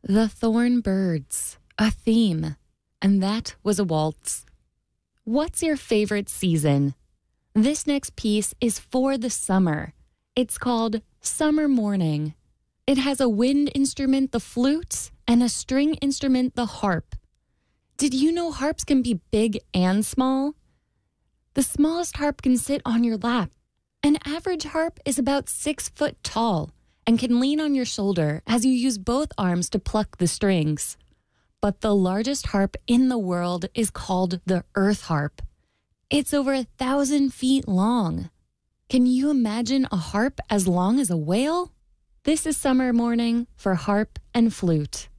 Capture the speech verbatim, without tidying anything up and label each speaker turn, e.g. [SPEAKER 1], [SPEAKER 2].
[SPEAKER 1] The Thorn Birds, a theme, and that was a waltz. What's your favorite season? This next piece is for the summer. It's called Summer Morning. It has a wind instrument, the flute, and a string instrument, the harp. Did you know harps can be big and small? The smallest harp can sit on your lap. An average harp is about six foot tall and can lean on your shoulder as you use both arms to pluck the strings. But the largest harp in the world is called the earth harp. It's over a thousand feet long. Can you imagine a harp as long as a whale? This is Summer Morning for harp and flute.